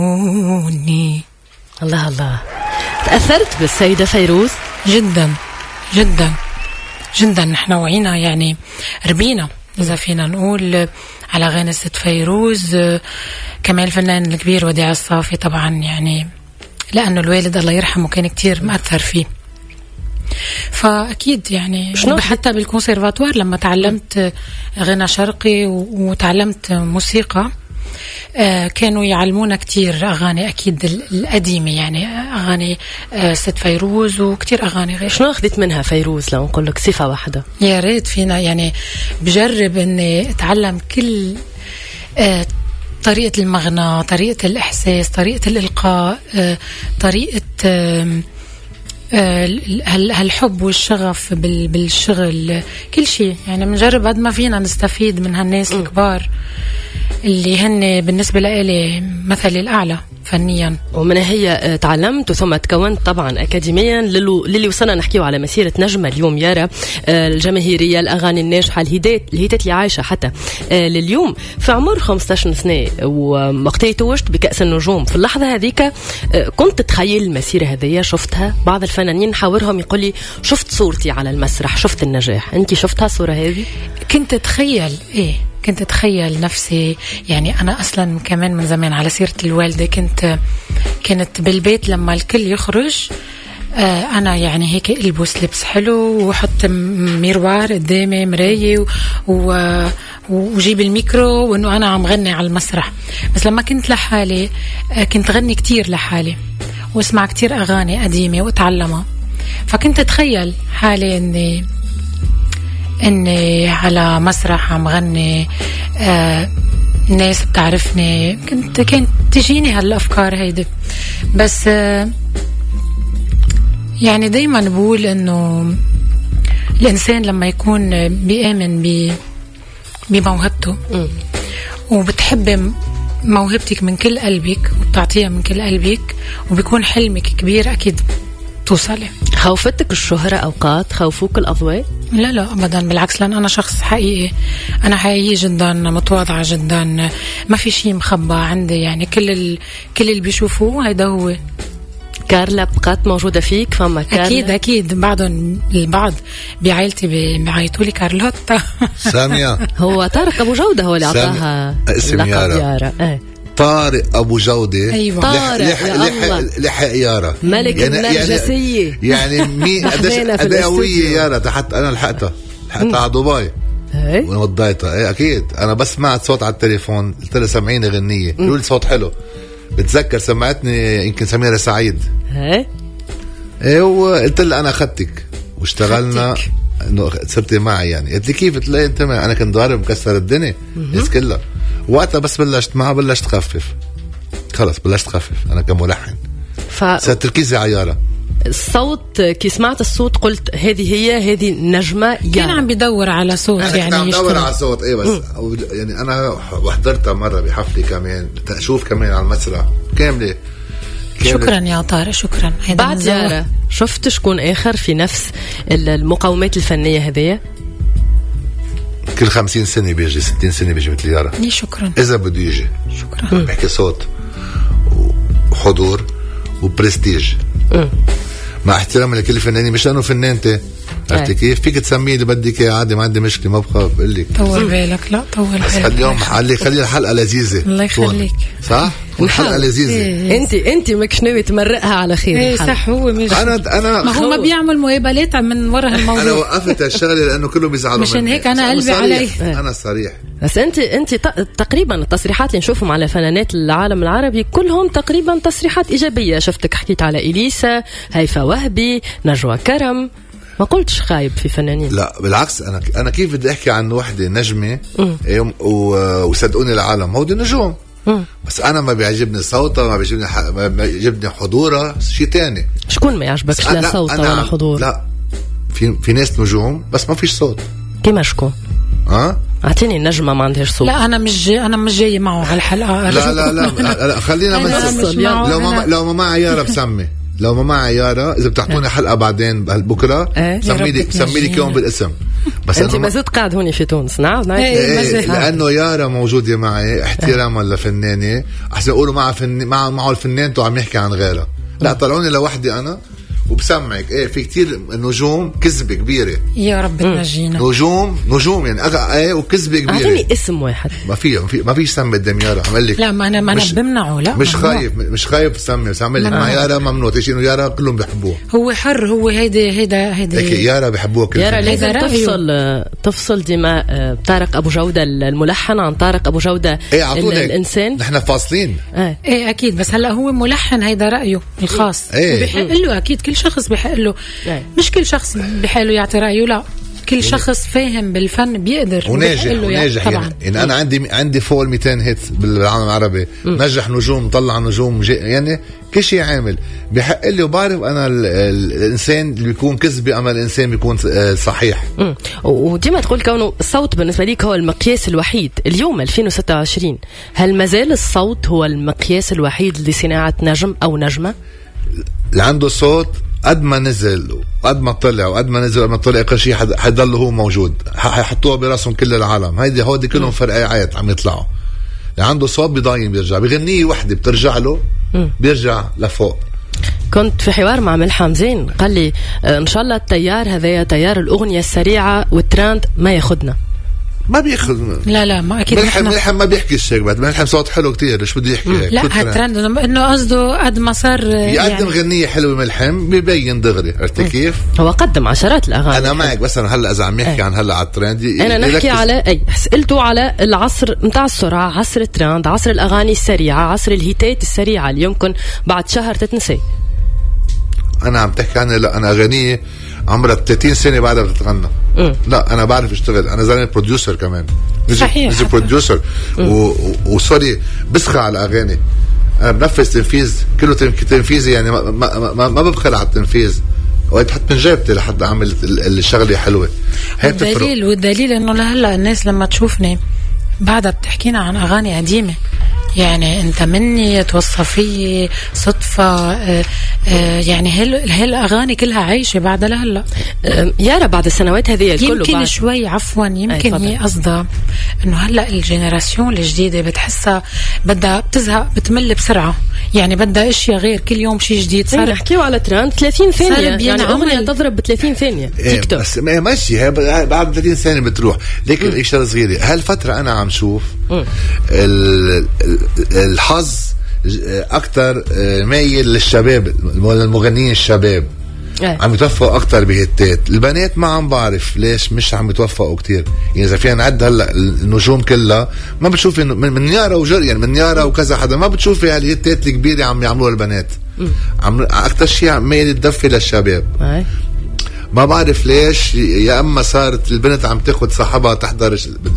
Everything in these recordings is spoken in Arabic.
الله الله، تأثرت بالسيدة فيروز؟ جدا جدا جدا. نحن وعينا يعني ربينا إذا فينا نقول على أغاني الست فيروز. كمان الفنان الكبير وديع الصافي طبعا، يعني لأنه الوالد الله يرحمه كان كتير مأثر فيه. فأكيد يعني حتى بالكونسيرفاتوار لما تعلمت غنى شرقي وتعلمت موسيقى، كانوا يعلمونا كتير أغاني أكيد القديمة، يعني أغاني ست فيروز وكتير أغاني غير. شنو أخذت منها فيروز لو نقول لك صفة واحدة؟ يا ريت فينا يعني بجرب أني أتعلم كل طريقة المغنى، طريقة الإحساس، طريقة الإلقاء، طريقة هالحب والشغف بالشغل، كل شيء. يعني بنجرب قد ما فينا نستفيد من هالناس الكبار اللي هن بالنسبة لي مثلي الأعلى فنيا. ومن هي تعلمت ثم تكونت طبعا أكاديميا للي وصلنا نحكيه على مسيرة نجمة اليوم يارا، الجماهيرية، الأغاني الناجحة، الهيتات اللي عايشة حتى لليوم. في عمر 15 سنة وقتها توجت بكأس النجوم، في اللحظة هذيك كنت تتخيل المسيرة هذية؟ شفتها؟ بعض الفنانين حاورهم يقولي شفت صورتي على المسرح، شفت النجاح. أنت شفتها الصورة هذه؟ كنت أتخيل كنت أتخيل نفسي، يعني أنا أصلا كمان من زمان على سيرة الوالدة كانت بالبيت لما الكل يخرج أنا يعني هيك ألبس لبس حلو وحط ميروار قدامي مراية وجيب الميكرو وإنه أنا عم غني على المسرح. بس لما كنت لحالي كنت غني كتير لحالي واسمع كتير أغاني قديمة وأتعلمها. فكنت أتخيل حالي إني على مسرح عم غني، الناس بتعرفني. كانت تجيني هالأفكار هيدي. بس يعني دايما بقول إنه الإنسان لما يكون بيآمن بموهبته وبتحب موهبتك من كل قلبك وبتعطيها من كل قلبك وبيكون حلمك كبير، أكيد توصلي. خوفتك الشهرة أوقات؟ خوفوك الأضواء؟ لا لا أبدا، بالعكس، لأن أنا شخص حقيقي. أنا حقيقي جدا، متواضعة جدا، ما في شيء مخبى عندي. يعني كل اللي بيشوفوه هيدا هو. كارلا بقات موجودة فيك؟ فما كارلا؟ أكيد بعضهم البعض بعائلتي بيعيطوا لي كارلوتا. سامية هو طارق أبو جودة هو اللي أعطاها اسم يارا. طارق أبو جودة. أيوة. لحق يارا ملك النرجسية. يعني مين قد قوية يارا، حتى أنا لحقتها على دبي ووضيتها. أكيد أنا بس سمعت صوت على التليفون قلت لها سمعيني غنية، يقول لي صوت حلو. بتذكر سمعتني يمكن سميرة سعيد، وقلت لها أنا أخذتك واشتغلنا إنه سبتي معي. يعني قلت لي كيف؟ تلاقي أنت أنا كنت ضارب مكسر الدنيا الناس كلها. وقتها بس بلشت معها بلشت تخفف، خلص بلشت تخفف أنا كملحن. صرت تركيزي على يارا. الصوت كي سمعت الصوت قلت هذه نجمة يارا. كان عم بدور على صوت، يعني عم بدور على صوت. بس يعني أنا وحضرتها مرة بحفلة كمان أشوف كمان على المسرح كاملة. شكرا يا طارق، شكرا. بعد يارا شفت شكون آخر في نفس المقاومات الفنية هذه؟ كل 50 سنة بيجي 60 سنة بيجي مثل يارا. شكرا. إذا بده يجي شكرا. بحكي صوت وحضور وبرستيج مع احترام لكل فنانين، مش لأنه فنانتي عرفتي كيف؟ فيك تسميه اللي بدك اياه عادي، ما عندي مشكلة، ما بقى بقول لك طول بالك. لا طول بالك، بس اليوم خلي الحلقة لذيذة. الله يخليك. صح؟ الحلقة لذيذة. انت ماكش ناوي تمرقها على خير. صح. هو مش انا ما هو ما بيعمل مقابلات من وراء الموضوع. انا وقفت الشغله لانه كله بيزعلوا مني، مشان هيك انا قلبي علي. انا صريح. بس انت تقريبا التصريحات اللي نشوفهم على فنانات العالم العربي كلهم تقريبا تصريحات ايجابيه. شفتك حكيت على اليسا، هيفا وهبي، نجوى كرم، ما قلتش خايب في فنانين. لا بالعكس، انا كيف بدي احكي عن وحده نجمه وصدقوني العالم هودي نجوم. بس انا ما بيعجبني صوتها، ما بيعجبني حضورها، شيء تاني. شكون ما يعجبكش لا صوت ولا حضور؟ لا في ناس نجوم بس ما فيش صوت. كيما شكون؟ اعطيني النجمه ما عندهاش صوت. لا انا مش جاي معه على الحلقه. لا خلينا لو ما معي يارا بسمي لو ما معي يارا اذا بتعطوني حلقه بعدين بكره سمي لي كون بالاسم. بس انت ما زلت قاعد هون في تونس. نعم لانه يارا موجوده معي احتراما لفنانه، احسن يقولوا معه الفنان تو عم يحكي عن غيرها. لا طلعوني لوحدي انا وبسمعك. في كتير نجوم كذبه كبيره يا رب تنجينا. نجوم يعني وكذبه كبيره. اعطيني اسم واحد. ما فيش سمي قدام يارا. عمل لك لا ما انا بمنعه. لا مش خايف سمي لك مع يارا ممنوع تيجي انه يارا كلهم بيحبوه. هو حر. هو هيدا يارا بيحبوه كل يارا لازم تفصل دماء طارق ابو جوده الملحن عن طارق ابو جوده الانسان. نحن فاصلين. اكيد بس هلا هو ملحن هيدا رايه الخاص. بحق له اكيد كل شخص بحق له. مش كل شخص بحق له يعطي رايه. لا كل شخص فاهم بالفن بيقدر وناجح طبعا. يعني انا عندي فوق 200 هيت بالعالم العربي. نجح نجوم طلع نجوم يعني كل شيء عامل بحق لي. وبعرف انا الانسان اللي بيكون كذبي اما الانسان بيكون صحيح. وديما تقول كونه الصوت بالنسبه ليك هو المقياس الوحيد. اليوم 2026 هل مازال الصوت هو المقياس الوحيد لصناعه نجم او نجمه؟ اللي عنده صوت قد ما نزل وقد ما طلع وقد ما نزل وقد ما طلع كل شيء حيضل هو موجود. حيحطوه براسهم كل العالم. هودي كلهم فرقعات عم يطلعوا. اللي عنده صوت بيضاين بيرجع بغنية وحدة بترجع له بيرجع لفوق. كنت في حوار مع ملحم زين قال لي ان شاء الله التيار هذا تيار الاغنية السريعة والترند ما ياخدنا. ما بياخذ. لا ما اكيد. ملحم ما بيحكي هيك. بعد ملحم صوت حلو كتير. ايش بده يحكي هيك؟ لا هالترند انه قصده قد ما صار يقدم غنية حلوة. ملحم ببين دغري. عرفتي كيف؟ هو قدم عشرات الاغاني. انا معك بس انا هلا اذا عم يحكي عن هلا على الترند انا نحكي على سألته على العصر متاع السرعة، عصر الترند، عصر الاغاني السريعة، عصر الهيتات السريعة اللي يمكن بعد شهر تتنسي. انا عم تحكي عني. لا انا غنية عمرها 30 سنة بعدها بتتغنى. لا انا بعرف اشتغل. انا زلمه بروديوسر كمان. صحيح بروديوسر وسوري بسخى على الاغاني. انا بنفذ تنفيذ كله تنفيذي يعني ما ببخل على التنفيذ. وقت بحط من جيبتي لحد اعمل الشغله حلوه. والدليل انه لهلا الناس لما تشوفني بعدها بتحكينا عن اغاني قديمه. يعني انت مني توصفي صدفة. يعني هالاغاني كلها عايشة بعد لهلا. يارا بعد السنوات هذه الكل يمكن بعد شوي عفوا يمكن هي قصدها انه هلا الجينيراسيون الجديدة بتحسها بدها بتزهق بتمل بسرعة. يعني بدها اشياء غير كل يوم شيء جديد. صار نحكيو على ترند 30 ثانية. يعني اغنية تضرب ب 30 ثانية تيك توك. بس ماشي بعد 30 ثانية بتروح. لكن اشياء صغيرة هالفترة انا عم شوف الحظ اكتر مايل للشباب المغنيين الشباب. عم يتوفقوا اكتر بهتات. البنات ما عم بعرف ليش مش عم يتوفقوا كتير. يعني اذا فينا نعد هلا النجوم كلها ما بتشوفي من يارا يعني من يارا وكذا حدا ما بتشوفي هالهتات الكبيره عم يعملوها البنات. اكتر شيء مايل تدفي للشباب. ما بعرف ليش. يا اما صارت البنت عم تاخد صاحبها تحضر.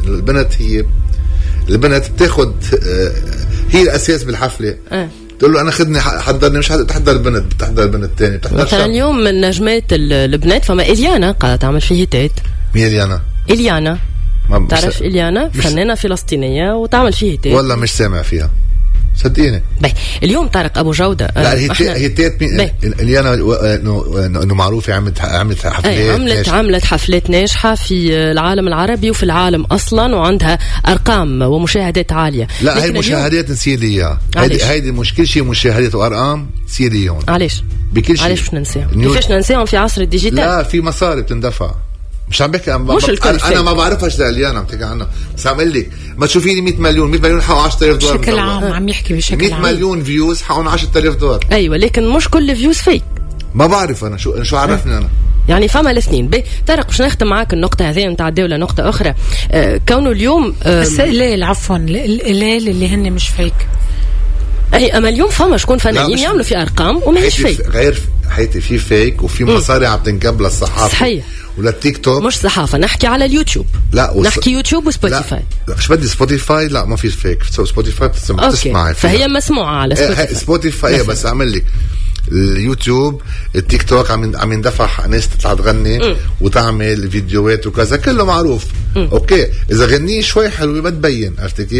البنت بتاخد هي الاساس بالحفله. تقول له انا خدني حضرني. مش تحضر البنت بتحضر البنت الثاني مثلا اليوم من نجمات البنات فما إليانا قاعدة تعمل فيه هيتات. مين إليانا؟ تعرف إليانا فنانة فلسطينية وتعمل فيه هيتات. والله مش سامع فيها صدقيني. اليوم طارق أبو جودة لا هيتات إليانا إنه معروفة عملت حفلات. عملت حفلات ناجحة في العالم العربي وفي العالم أصلا وعندها أرقام ومشاهدات عالية. لا هاي مشاهدات نسيلية. هيدي مش كل شيء مشاهدات وأرقام سيليون. علاش بكل شيء. علاش ننساهم؟ كيفاش ننساهم في عصر الديجيتال؟ لا في مصاري بتندفع. مش عم بحكي انا ما بعرفهاش لاليانا عم تحكي عنها. بس عم اقول لك ما تشوفيني 100 مليون حقوا 10,000 دولار بشكل عام. عم يحكي بشكل عام 100 مليون فيوز حقوا 10,000 دولار. ايوه لكن مش كل فيوز فيك. ما بعرف انا شو عرفني انا. يعني فما الاثنين. طارق باش نختم معاك النقطة هذه ونتعداو لنقطة أخرى. كونه اليوم بس عفوا اللي هن مش فيك. اما اليوم فما شكون فنانين يعملوا في ارقام وماهيش فيك. غير حياتي في فيك وفي مصاري عم تنكب للصحافه. صحيح. ولا التيك توك. مش صحافه نحكي على اليوتيوب. لا نحكي يوتيوب وسبوتيفاي. لا مش بدي سبوتيفاي. لا ما في فيك. سبوتيفاي بتسمعي فهي مسموعه على سبوتيفاي. سبوتيفاي بس اعمل لك اليوتيوب التيك توك عم يندفع ناس تطلع تغني وتعمل فيديوهات وكذا كله معروف. اوكي اذا غنيه شوي حلوه ما تبين. عرفتي كيف؟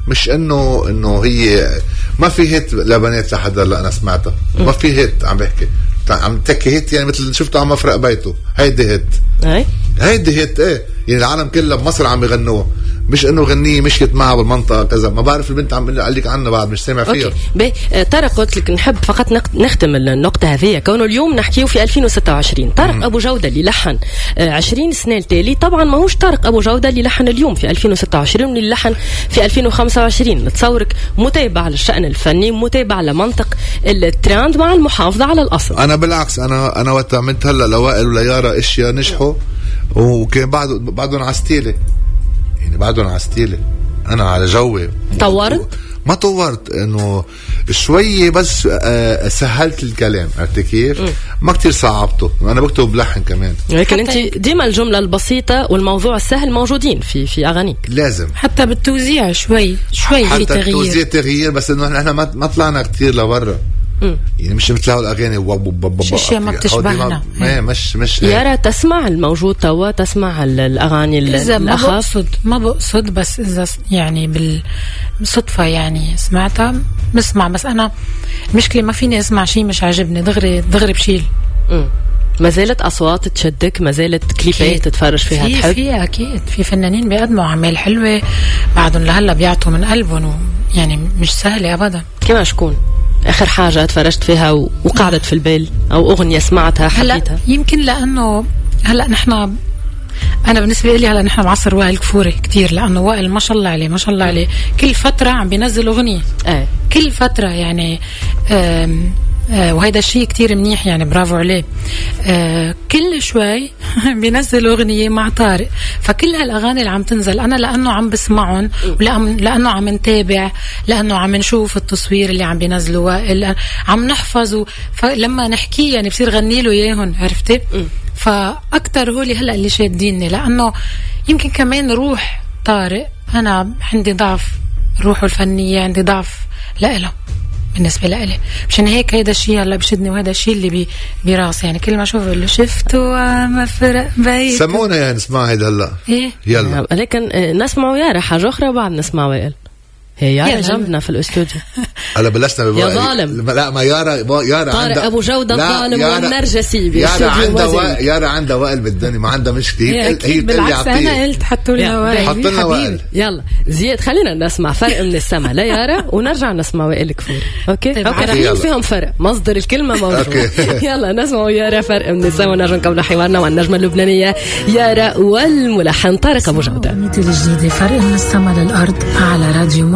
مش انه هي ما في هيت لبنات لحد هلا انا سمعتها. ما في هيت عم بحكي عم تحكي هيت يعني مثل شفته عم مفرق بيته. هيدي هيت هيدي هيت ايه يعني العالم كله بمصر عم بغنوها. مش انه غنيه مشيت معها بالمنطقه كذا. ما بعرف البنت عم قال لك عنها بعد مش سامع فيها. طارق قلت لك نحب فقط نختم النقطه هذه كونه اليوم نحكيو في 2026. طارق ابو جوده اللي لحن 20 سنه التالي طبعا ماهوش طارق ابو جوده اللي لحن اليوم في 2026 اللي لحن في 2025. نتصورك متابع للشأن الفني متابع لمنطق الترند مع المحافظه على الاصل. انا بالعكس انا وقت عملت هلا لوائل وليارا اشياء نجحوا وكان بعدهم على ستيلي يعني بعدهم على ستيلي. انا على جوي طورت ما طورت انه شوي بس سهلت الكلام. عرفت كيف؟ ما كتير صعبته. انا بكتب لحن كمان لكن انت ديما الجمله البسيطه والموضوع السهل موجودين في اغانيك. لازم حتى بالتوزيع شوي في تغيير. حتى التوزيع تغيير بس انه احنا ما طلعنا كتير لورا. يعني مش مثل هاو الاغاني اشياء ما بتشبهنا. مش يارا تسمع الموجود توا تسمع الاغاني الاخف. ما بقصد بس اذا يعني بالصدفه يعني سمعتها بسمع. بس انا المشكله ما فيني اسمع شيء مش عاجبني دغري بشيل. ما زالت اصوات تشدك ما زالت كليبات تتفرج فيها تحب في اكيد في فنانين بيقدموا اعمال حلوه بعدهم لهلا بيعطوا من قلبهم يعني مش سهله ابدا. كما شكون اخر حاجه تفرجت فيها وقعدت في البال او اغنيه سمعتها حبيتها؟ يمكن لانه هلا نحن انا بالنسبه لي هلا نحن بعصر وائل كفوري كتير. لانه وائل ما شاء الله عليه ما شاء الله عليه كل فتره عم بينزل اغنيه. كل فتره يعني وهيدا الشيء كتير منيح يعني برافو عليه. كل شوي بينزل أغنية مع طارق. فكل هالأغاني اللي عم تنزل أنا لأنه عم بسمعهم لأنه عم نتابع لأنه عم نشوف التصوير اللي عم بينزلوا وائل عم نحفظه. فلما نحكي يعني بصير غني له إياهم. عرفتي؟ فأكتر هولي هلأ اللي شاديني لأنه يمكن كمان روح طارق. أنا عندي ضعف روحه الفنية عندي ضعف لإله بالنسبة لإلي. مشان هيك هيدا الشيء هلا بشدني وهذا الشيء اللي براسي يعني كل ما اشوف اللي شفته ما فرق بيت. سمونا يعني نسمع هيدا هلا. ايه يلا لكن نسمعوا يارا حاجة أخرى وبعد نسمع وائل. هي يارا جنبنا في الاستوديو. هلا بلشنا يا ظالم. لا ما يارا طارق ابو جوده ظالم والنرجسي بالاستوديو. يارا عندها وائل بالدنيا ما عندها مشكله. هي بالعكس انا قلت حطوا لنا وائل. حط لنا وائل. يلا زياد خلينا نسمع فرق من السما لا يارا ونرجع نسمع وائل كفور. اوكي رح فيهم فرق مصدر الكلمه موجود. يلا نسمع يارا فرق من السما ونرجع نكمل حوارنا مع النجمه اللبنانيه يارا والملحن طارق ابو جوده. الجديده فرق من السما للارض على راديو